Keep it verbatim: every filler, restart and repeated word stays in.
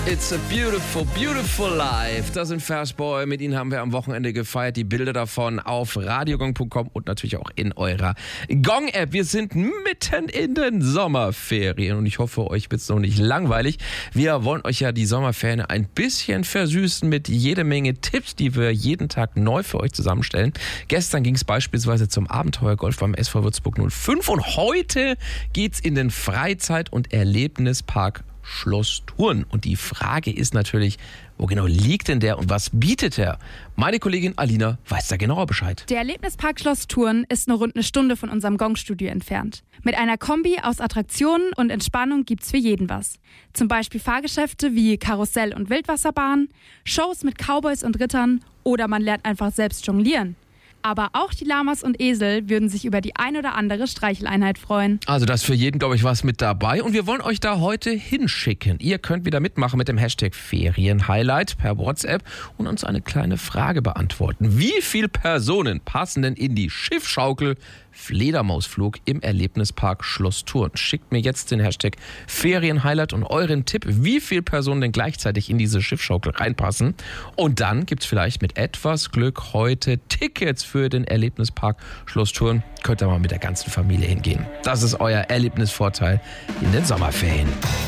It's a beautiful, beautiful life. Das sind Fastboy. Mit ihnen haben wir am Wochenende gefeiert. Die Bilder davon auf radiogong punkt com und natürlich auch in eurer Gong-App. Wir sind mitten in den Sommerferien und ich hoffe, euch wird's noch nicht langweilig. Wir wollen euch ja die Sommerferien ein bisschen versüßen mit jede Menge Tipps, die wir jeden Tag neu für euch zusammenstellen. Gestern ging es beispielsweise zum Abenteuergolf beim S V Würzburg null fünf und heute geht's in den Freizeit- und Erlebnispark Schloss Thurn. Und die Frage ist natürlich, wo genau liegt denn der und was bietet er? Meine Kollegin Alina weiß da genauer Bescheid. Der Erlebnispark Schloss Thurn ist nur rund eine Stunde von unserem Gong-Studio entfernt. Mit einer Kombi aus Attraktionen und Entspannung gibt's für jeden was. Zum Beispiel Fahrgeschäfte wie Karussell und Wildwasserbahn, Shows mit Cowboys und Rittern oder man lernt einfach selbst jonglieren. Aber auch die Lamas und Esel würden sich über die ein oder andere Streicheleinheit freuen. Also da ist für jeden, glaube ich, was mit dabei. Und wir wollen euch da heute hinschicken. Ihr könnt wieder mitmachen mit dem Hashtag Ferienhighlight per WhatsApp und uns eine kleine Frage beantworten. Wie viele Personen passen denn in die Schiffschaukel Fledermausflug im Erlebnispark Schloss Thurn? Schickt mir jetzt den Hashtag Ferienhighlight und euren Tipp, wie viele Personen denn gleichzeitig in diese Schiffschaukel reinpassen. Und dann gibt's vielleicht mit etwas Glück heute Tickets für den Erlebnispark Schloss Thurn. Könnt ihr mal mit der ganzen Familie hingehen. Das ist euer Erlebnisvorteil in den Sommerferien.